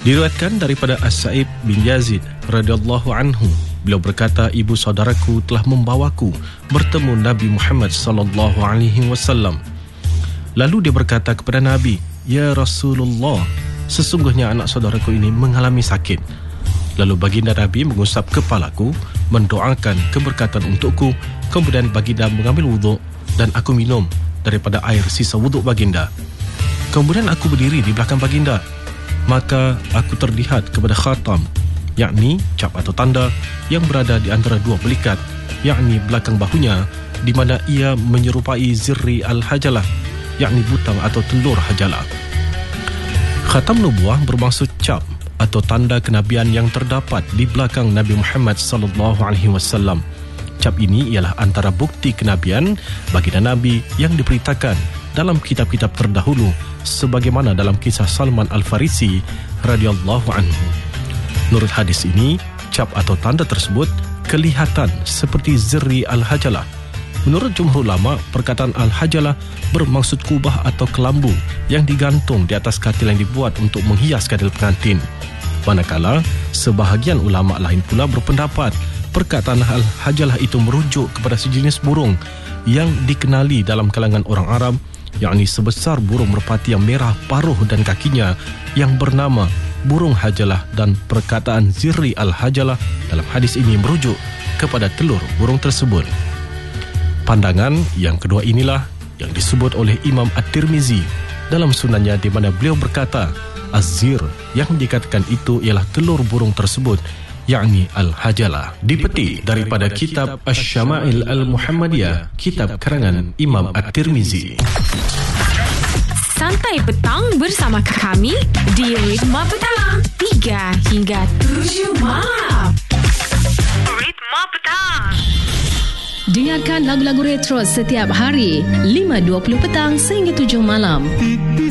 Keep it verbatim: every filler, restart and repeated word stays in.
Diriwayatkan daripada As-Sa'ib bin Yazid radhiyallahu anhu, beliau berkata, ibu saudaraku telah membawaku bertemu Nabi Muhammad sallallahu alaihi wasallam. Lalu dia berkata kepada Nabi, "Ya Rasulullah, sesungguhnya anak saudaraku ini mengalami sakit." Lalu baginda Nabi mengusap kepalaku, mendoakan keberkatan untukku. Kemudian baginda mengambil wuduk dan aku minum daripada air sisa wuduk baginda. Kemudian aku berdiri di belakang baginda. Maka aku terlihat kepada khatam, yakni cap atau tanda yang berada di antara dua pelikat, yakni belakang bahunya, di mana ia menyerupai zirri al-hajalah, yakni butang atau telur hajalah. Khatam nubuah bermaksud cap atau tanda kenabian yang terdapat di belakang Nabi Muhammad sallallahu alaihi wasallam. Cap ini ialah antara bukti kenabian baginda Nabi yang diberitakan dalam kitab-kitab terdahulu, sebagaimana dalam kisah Salman Al-Farisi radhiyallahu anhu. Menurut hadis ini, cap atau tanda tersebut kelihatan seperti zirri al-hajalah. Menurut jumhur ulama, perkataan al-hajalah bermaksud kubah atau kelambu yang digantung di atas katil yang dibuat untuk menghias katil pengantin. Manakala sebahagian ulama lain pula berpendapat perkataan al-hajalah itu merujuk kepada sejenis burung yang dikenali dalam kalangan orang Arab, yakni sebesar burung merpati yang merah paruh dan kakinya yang bernama burung hajalah, dan perkataan zirri al-hajalah dalam hadis ini merujuk kepada telur burung tersebut. Pandangan yang kedua inilah yang disebut oleh Imam At-Tirmizi dalam sunannya, di mana beliau berkata az-zir yang dikatakan itu ialah telur burung tersebut, yakni al-hajalah. Dipetik daripada kitab Asy-Syama'il Al-Muhammadiyah, kitab karangan Imam At-Tirmizi. Santai petang bersama kami di Ritma Petang, tiga hingga tujuh malam. Ritma Petang. Dengarkan lagu-lagu retro setiap hari lima dua puluh petang sehingga tujuh malam.